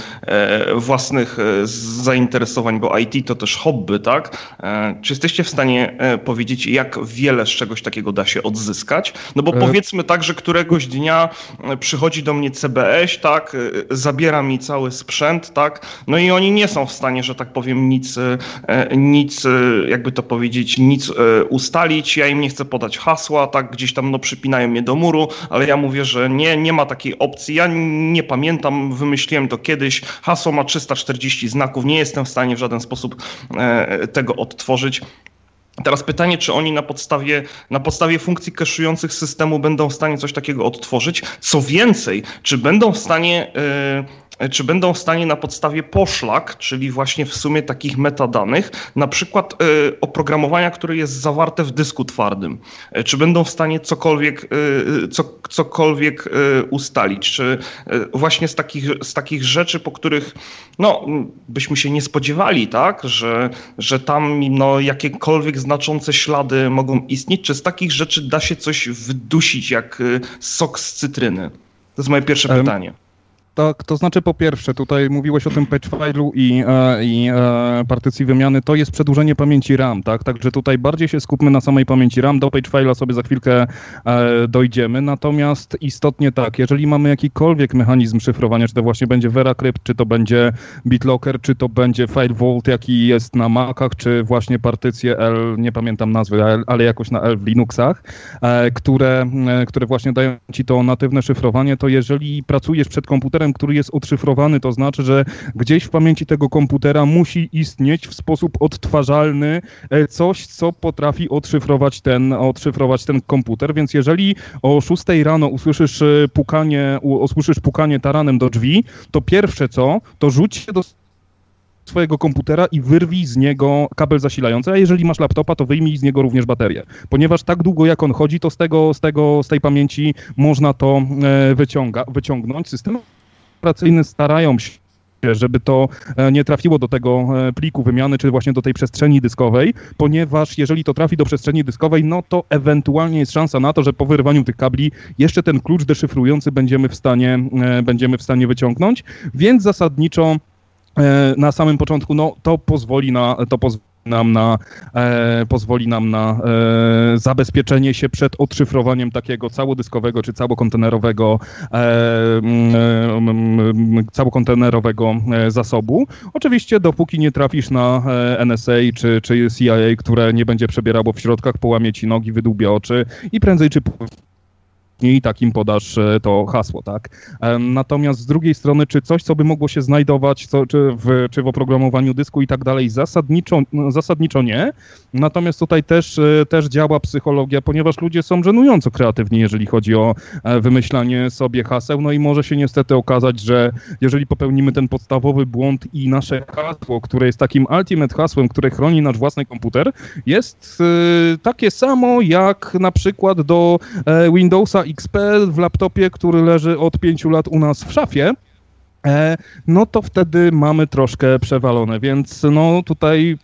e, własnych zainteresowań, bo I T to też hobby, tak? E, czy jesteście w stanie e, powiedzieć, jak wiele z czegoś takiego da się odzyskać? No bo e... powiedzmy tak, że któregoś dnia przychodzi do mnie C B S, tak? E, zabiera mi cały sprzęt, tak? No i oni nie są w stanie, że tak powiem, nic, e, nic jakby to powiedzieć, nic e, ustalić. Ja im nie chcę podać hasła, tak, gdzieś tam no przypinają mnie do muru, ale ja mówię, że nie, nie ma takiej opcji, ja nie pamiętam, wymyśliłem to kiedyś, hasło ma trzysta czterdzieści znaków, nie jestem w stanie w żaden sposób e, tego odtworzyć. Teraz pytanie, czy oni na podstawie, na podstawie funkcji cache'ujących systemu będą w stanie coś takiego odtworzyć? Co więcej, czy będą w stanie... E, Czy będą w stanie na podstawie poszlak, czyli właśnie w sumie takich metadanych, na przykład y, oprogramowania, które jest zawarte w dysku twardym, y, czy będą w stanie cokolwiek, y, co, cokolwiek y, ustalić, czy y, właśnie z takich, z takich rzeczy, po których no, byśmy się nie spodziewali, tak, że, że tam no, jakiekolwiek znaczące ślady mogą istnieć, czy z takich rzeczy da się coś wdusić jak y, sok z cytryny? To jest moje pierwsze um. pytanie. Tak, to znaczy po pierwsze, tutaj mówiłeś o tym patch file'u i, e, i e, partycji wymiany, to jest przedłużenie pamięci RAM, tak? Także tutaj bardziej się skupmy na samej pamięci RAM, do patch file'a sobie za chwilkę e, dojdziemy, natomiast istotnie tak, jeżeli mamy jakikolwiek mechanizm szyfrowania, czy to właśnie będzie VeraCrypt, czy to będzie BitLocker, czy to będzie File Vault, jaki jest na Macach, czy właśnie partycje L, nie pamiętam nazwy, ale jakoś na L w Linuxach, e, które, e, które właśnie dają ci to natywne szyfrowanie, to jeżeli pracujesz przed komputerem, który jest odszyfrowany, to znaczy, że gdzieś w pamięci tego komputera musi istnieć w sposób odtwarzalny coś, co potrafi odszyfrować ten, odszyfrować ten komputer, więc jeżeli o szóstej rano usłyszysz pukanie, usłyszysz pukanie taranem do drzwi, to pierwsze co, to rzuć się do swojego komputera i wyrwij z niego kabel zasilający, a jeżeli masz laptopa, to wyjmij z niego również baterię. Ponieważ tak długo jak on chodzi, to z tego, z tego, z tej pamięci można to wyciąga, wyciągnąć. Systemy operacyjne starają się, żeby to nie trafiło do tego pliku wymiany, czy właśnie do tej przestrzeni dyskowej, ponieważ jeżeli to trafi do przestrzeni dyskowej, no to ewentualnie jest szansa na to, że po wyrwaniu tych kabli jeszcze ten klucz deszyfrujący będziemy w stanie, będziemy w stanie wyciągnąć, więc zasadniczo na samym początku, no to pozwoli na, to pozwoli nam na, e, pozwoli nam na e, zabezpieczenie się przed odszyfrowaniem takiego całodyskowego czy całokontenerowego e, e, całokontenerowego zasobu. Oczywiście dopóki nie trafisz na N S A czy, czy C I A, które nie będzie przebierało w środkach, połamie ci nogi, wydłubie oczy i prędzej czy później i takim podasz to hasło, tak? Natomiast z drugiej strony, czy coś, co by mogło się znajdować, co, czy, w, czy w oprogramowaniu dysku i tak dalej, zasadniczo, zasadniczo nie. Natomiast tutaj też, też działa psychologia, ponieważ ludzie są żenująco kreatywni, jeżeli chodzi o wymyślanie sobie haseł, no i może się niestety okazać, że jeżeli popełnimy ten podstawowy błąd i nasze hasło, które jest takim ultimate hasłem, które chroni nasz własny komputer, jest y, takie samo jak na przykład do y, Windowsa X P w laptopie, który leży od pięciu lat u nas w szafie, no to wtedy mamy troszkę przewalone, więc no tutaj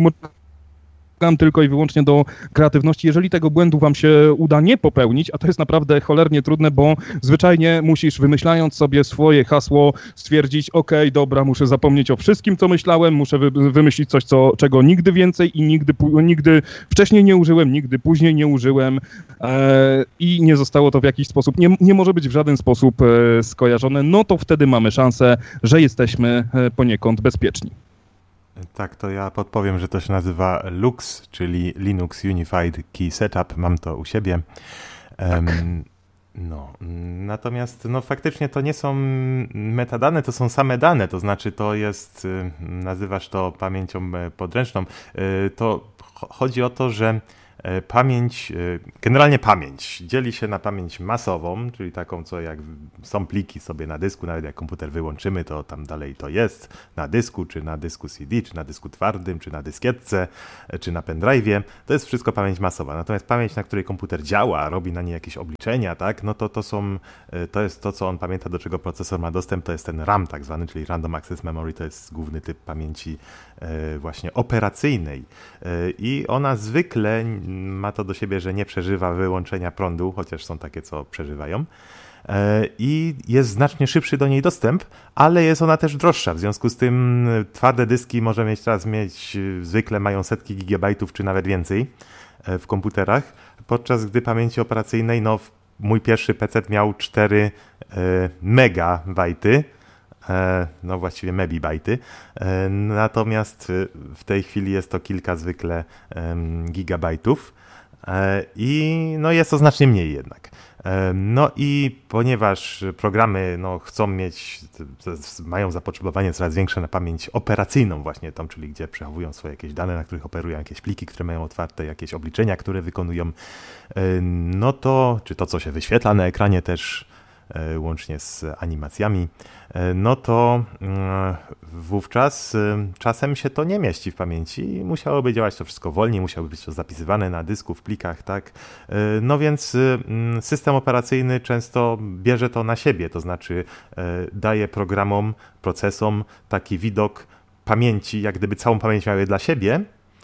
tylko i wyłącznie do kreatywności. Jeżeli tego błędu wam się uda nie popełnić, a to jest naprawdę cholernie trudne, bo zwyczajnie musisz, wymyślając sobie swoje hasło, stwierdzić, ok, dobra, muszę zapomnieć o wszystkim, co myślałem, muszę wy- wymyślić coś, co, czego nigdy więcej i nigdy, nigdy wcześniej nie użyłem, nigdy później nie użyłem e, i nie zostało to w jakiś sposób, nie, nie może być w żaden sposób e, skojarzone, no to wtedy mamy szansę, że jesteśmy e, poniekąd bezpieczni. Tak, to ja podpowiem, że to się nazywa Lux, czyli Linux Unified Key Setup. Mam to u siebie. Um, no, natomiast no, faktycznie to nie są metadane, to są same dane, to znaczy to jest, nazywasz to pamięcią podręczną. To chodzi o to, że pamięć, generalnie pamięć dzieli się na pamięć masową, czyli taką, co jak są pliki sobie na dysku, nawet jak komputer wyłączymy, to tam dalej to jest na dysku, czy na dysku C D, czy na dysku twardym, czy na dyskietce, czy na pendrive'ie. To jest wszystko pamięć masowa. Natomiast pamięć, na której komputer działa, robi na niej jakieś obliczenia, tak, no to to są, to jest to, co on pamięta, do czego procesor ma dostęp, to jest ten RAM tak zwany, czyli Random Access Memory, to jest główny typ pamięci właśnie operacyjnej. I ona zwykle ma to do siebie, że nie przeżywa wyłączenia prądu, chociaż są takie, co przeżywają. I jest znacznie szybszy do niej dostęp, ale jest ona też droższa. W związku z tym twarde dyski może mieć teraz mieć, zwykle mają setki gigabajtów, czy nawet więcej w komputerach, podczas gdy pamięci operacyjnej, no mój pierwszy P C miał cztery megabajty, no właściwie mebibajty, natomiast w tej chwili jest to kilka zwykle gigabajtów i no jest to znacznie mniej jednak. No i ponieważ programy no, chcą mieć, mają zapotrzebowanie coraz większe na pamięć operacyjną właśnie tą, czyli gdzie przechowują swoje jakieś dane, na których operują jakieś pliki, które mają otwarte, jakieś obliczenia, które wykonują, no to, czy to, co się wyświetla na ekranie też, łącznie z animacjami, no to wówczas czasem się to nie mieści w pamięci i musiałoby działać to wszystko wolniej, musiałoby być to zapisywane na dysku, w plikach, tak? No więc system operacyjny często bierze to na siebie, to znaczy daje programom, procesom taki widok pamięci, jak gdyby całą pamięć miały dla siebie,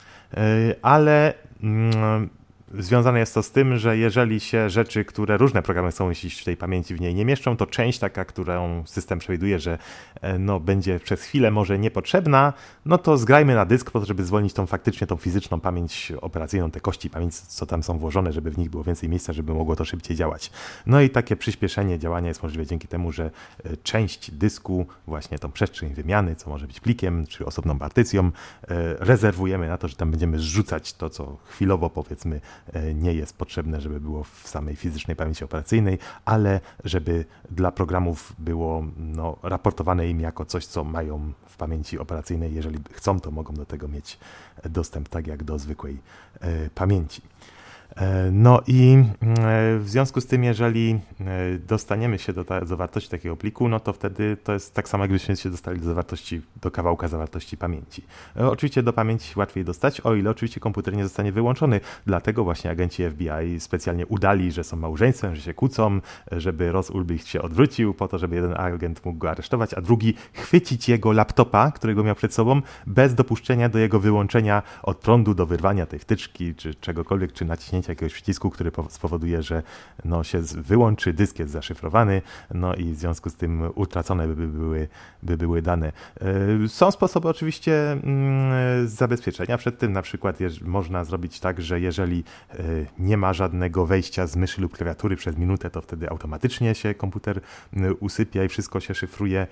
ale związane jest to z tym, że jeżeli się rzeczy, które różne programy chcą mieścić w tej pamięci, w niej nie mieszczą, to część taka, którą system przewiduje, że no, będzie przez chwilę może niepotrzebna, no to zgrajmy na dysk po to, żeby zwolnić tą faktycznie tą fizyczną pamięć operacyjną, te kości pamięci, co tam są włożone, żeby w nich było więcej miejsca, żeby mogło to szybciej działać. No i takie przyspieszenie działania jest możliwe dzięki temu, że część dysku, właśnie tą przestrzeń wymiany, co może być plikiem, czy osobną partycją, rezerwujemy na to, że tam będziemy zrzucać to, co chwilowo, powiedzmy, nie jest potrzebne, żeby było w samej fizycznej pamięci operacyjnej, ale żeby dla programów było no, raportowane im jako coś, co mają w pamięci operacyjnej. Jeżeli chcą, to mogą do tego mieć dostęp tak jak do zwykłej e, pamięci. No i w związku z tym, jeżeli dostaniemy się do, ta, do zawartości takiego pliku, no to wtedy to jest tak samo, jakbyśmy się dostali do zawartości, do kawałka zawartości pamięci. Oczywiście do pamięci łatwiej dostać, o ile oczywiście komputer nie zostanie wyłączony. Dlatego właśnie agenci F B I specjalnie udali, że są małżeństwem, że się kłócą, żeby Ross Ulbricht się odwrócił po to, żeby jeden agent mógł go aresztować, a drugi chwycić jego laptopa, którego miał przed sobą, bez dopuszczenia do jego wyłączenia od prądu, do wyrwania tej wtyczki, czy czegokolwiek, czy naciśnięcia jakiegoś przycisku, który spowoduje, że no, się wyłączy, dysk jest zaszyfrowany, no i w związku z tym utracone by były, by były dane. Są sposoby oczywiście zabezpieczenia przed tym, na przykład można zrobić tak, że jeżeli nie ma żadnego wejścia z myszy lub klawiatury przez minutę, to wtedy automatycznie się komputer usypia i wszystko się szyfruje.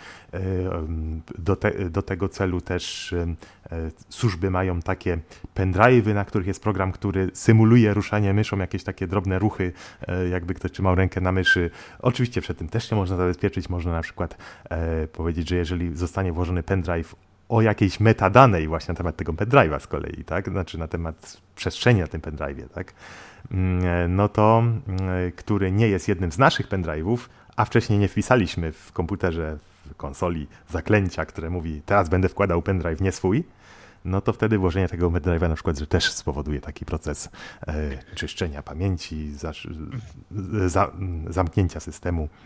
Do, te, do tego celu też służby mają takie pendrive'y, na których jest program, który symuluje ruszanie myszą, jakieś takie drobne ruchy, jakby ktoś trzymał rękę na myszy. Oczywiście przed tym też się można zabezpieczyć. Można na przykład e, powiedzieć, że jeżeli zostanie włożony pendrive o jakiejś metadanej właśnie na temat tego pendrive'a z kolei, tak? Znaczy na temat przestrzeni na tym pendrive'ie, tak? No to, który nie jest jednym z naszych pendrive'ów, a wcześniej nie wpisaliśmy w komputerze, w konsoli zaklęcia, które mówi, teraz będę wkładał pendrive nie swój, no to wtedy włożenie tego pendrive'a na przykład, że też spowoduje taki proces e, czyszczenia pamięci, za, za, zamknięcia systemu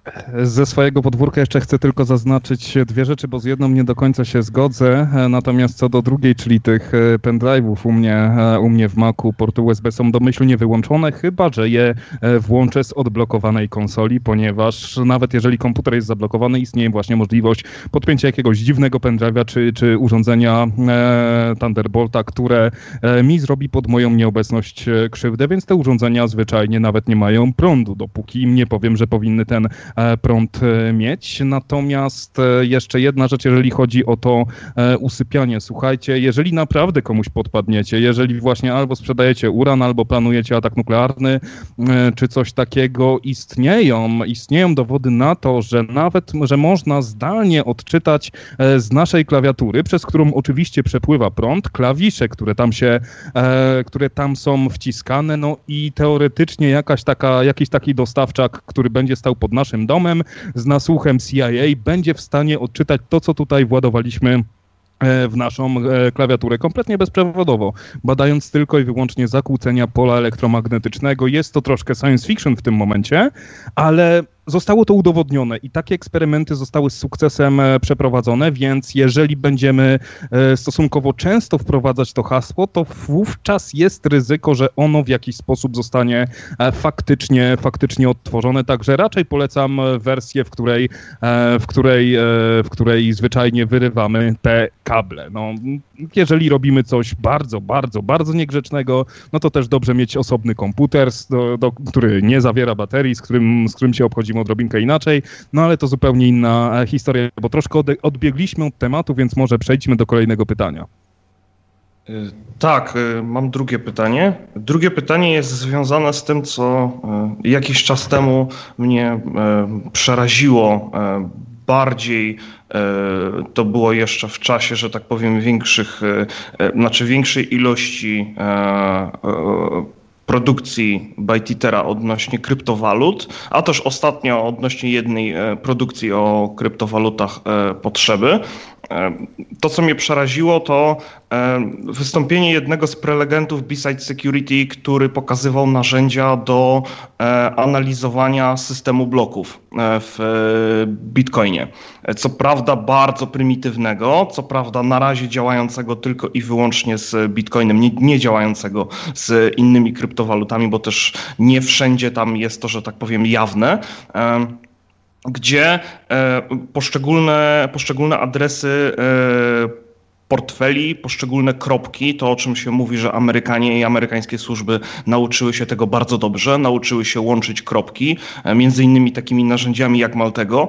Ze swojego podwórka jeszcze chcę tylko zaznaczyć dwie rzeczy, bo z jedną nie do końca się zgodzę, natomiast co do drugiej, czyli tych pendrive'ów u mnie, u mnie w Macu porty U S B są domyślnie wyłączone, chyba że je włączę z odblokowanej konsoli, ponieważ nawet jeżeli komputer jest zablokowany, istnieje właśnie możliwość podpięcia jakiegoś dziwnego pendrive'a czy, czy urządzenia Thunderbolta, które mi zrobi pod moją nieobecność krzywdę, więc te urządzenia zwyczajnie nawet nie mają prądu, dopóki im nie powiem, że powinny ten prąd mieć. Natomiast jeszcze jedna rzecz, jeżeli chodzi o to usypianie. Słuchajcie, jeżeli naprawdę komuś podpadniecie, jeżeli właśnie albo sprzedajecie uran, albo planujecie atak nuklearny, czy coś takiego, istnieją, istnieją dowody na to, że nawet, że można zdalnie odczytać z naszej klawiatury, przez którą oczywiście przepływa prąd, klawisze, które tam się, które tam są wciskane, no i teoretycznie jakaś taka, jakiś taki dostawczak, który będzie stał pod naszym domem z nasłuchem C I A, będzie w stanie odczytać to, co tutaj władowaliśmy w naszą klawiaturę kompletnie bezprzewodowo, badając tylko i wyłącznie zakłócenia pola elektromagnetycznego. Jest to troszkę science fiction w tym momencie, ale zostało to udowodnione i takie eksperymenty zostały z sukcesem przeprowadzone, więc jeżeli będziemy stosunkowo często wprowadzać to hasło, to wówczas jest ryzyko, że ono w jakiś sposób zostanie faktycznie, faktycznie odtworzone. Także raczej polecam wersję, w której, w której, w której zwyczajnie wyrywamy te kable. No, jeżeli robimy coś bardzo, bardzo, bardzo niegrzecznego, no to też dobrze mieć osobny komputer, do, do, który nie zawiera baterii, z którym, z którym się obchodzimy odrobinkę inaczej, no ale to zupełnie inna historia, bo troszkę odbiegliśmy od tematu, więc może przejdźmy do kolejnego pytania. Tak, mam drugie pytanie. Drugie pytanie jest związane z tym, co jakiś czas temu mnie przeraziło bardziej. To było jeszcze w czasie, że tak powiem, większych, znaczy większej ilości produkcji ByteEthera odnośnie kryptowalut, a też ostatnio odnośnie jednej produkcji o kryptowalutach potrzeby. To, co mnie przeraziło, to wystąpienie jednego z prelegentów B-Side Security, który pokazywał narzędzia do analizowania systemu bloków w Bitcoinie. Co prawda bardzo prymitywnego, co prawda na razie działającego tylko i wyłącznie z Bitcoinem, nie, nie działającego z innymi kryptowalutami, bo też nie wszędzie tam jest to, że tak powiem, jawne. Gdzie poszczególne, poszczególne adresy portfeli, poszczególne kropki, to o czym się mówi, że Amerykanie i amerykańskie służby nauczyły się tego bardzo dobrze, nauczyły się łączyć kropki, między innymi takimi narzędziami jak Maltego,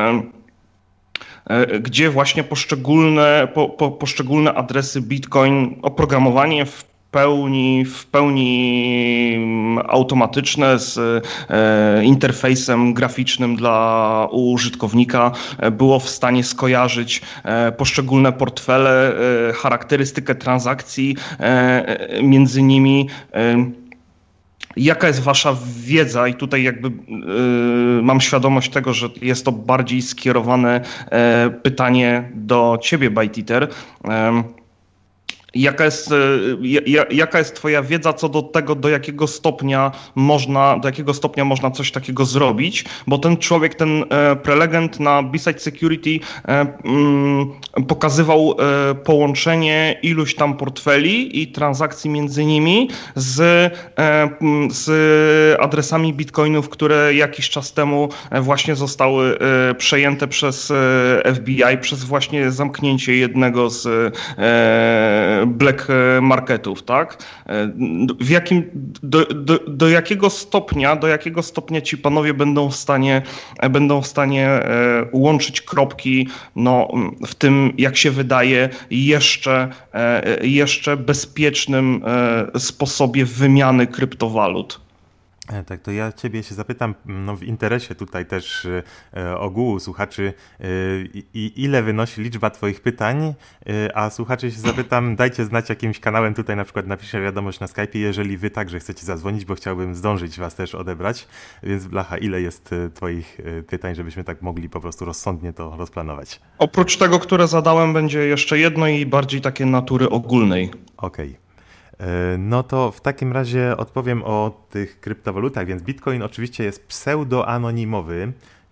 gdzie właśnie poszczególne, po, po, poszczególne adresy Bitcoin, oprogramowanie w pełni, w pełni automatyczne z e, interfejsem graficznym dla użytkownika było w stanie skojarzyć e, poszczególne portfele, e, charakterystykę transakcji e, między nimi. E, Jaka jest wasza wiedza? I tutaj jakby y, mam świadomość tego, że jest to bardziej skierowane e, pytanie do ciebie, ByteEther. E, Jaka jest, jaka jest twoja wiedza co do tego, do jakiego stopnia można, do jakiego stopnia można coś takiego zrobić? Bo ten człowiek, ten prelegent na B-Side Security pokazywał połączenie iluś tam portfeli i transakcji między nimi z, z adresami bitcoinów, które jakiś czas temu właśnie zostały przejęte przez F B I, przez właśnie zamknięcie jednego z black marketów, tak? W jakim, do, do, do jakiego stopnia, do jakiego stopnia ci panowie będą w stanie, będą w stanie łączyć kropki, no, w tym, jak się wydaje, jeszcze, jeszcze bezpiecznym sposobie wymiany kryptowalut? Tak, to ja ciebie się zapytam, no w interesie tutaj też e, ogółu słuchaczy, e, i, ile wynosi liczba twoich pytań, e, a słuchaczy się zapytam, dajcie znać jakimś kanałem, tutaj na przykład napiszę wiadomość na Skype'ie, jeżeli wy także chcecie zadzwonić, bo chciałbym zdążyć was też odebrać, więc Blacha, ile jest twoich pytań, żebyśmy tak mogli po prostu rozsądnie to rozplanować? Oprócz tego, które zadałem, będzie jeszcze jedno i bardziej takie natury ogólnej. Okej. Okay. No to w takim razie odpowiem o tych kryptowalutach, więc Bitcoin oczywiście jest pseudoanonimowy,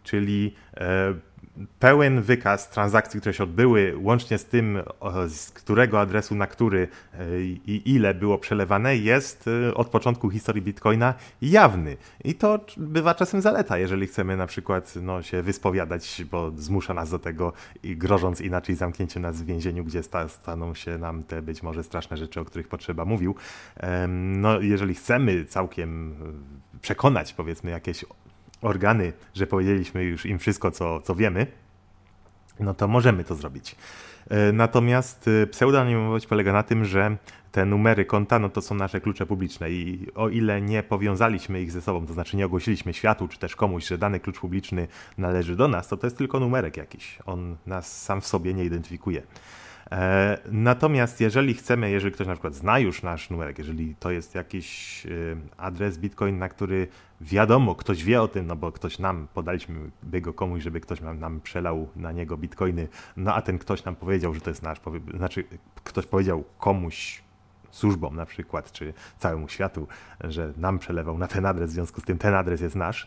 czyli pełen wykaz transakcji, które się odbyły, łącznie z tym, z którego adresu na który i ile było przelewane, jest od początku historii Bitcoina jawny. I to bywa czasem zaleta, jeżeli chcemy na przykład no, się wyspowiadać, bo zmusza nas do tego, i grożąc inaczej zamknięciem nas w więzieniu, gdzie sta, staną się nam te być może straszne rzeczy, o których potrzeba mówił. No, jeżeli chcemy całkiem przekonać, powiedzmy, jakieś organy, że powiedzieliśmy już im wszystko, co, co wiemy, no to możemy to zrobić. Natomiast pseudonimowość polega na tym, że te numery konta, no to są nasze klucze publiczne i o ile nie powiązaliśmy ich ze sobą, to znaczy nie ogłosiliśmy światu, czy też komuś, że dany klucz publiczny należy do nas, to to jest tylko numerek jakiś. On nas sam w sobie nie identyfikuje. Natomiast jeżeli chcemy, jeżeli ktoś na przykład zna już nasz numerek, jeżeli to jest jakiś adres Bitcoin, na który wiadomo, ktoś wie o tym, no bo ktoś nam, podaliśmy by go komuś, żeby ktoś nam, nam przelał na niego bitcoiny, no a ten ktoś nam powiedział, że to jest nasz, znaczy ktoś powiedział komuś, służbom na przykład, czy całemu światu, że nam przelewał na ten adres, w związku z tym ten adres jest nasz,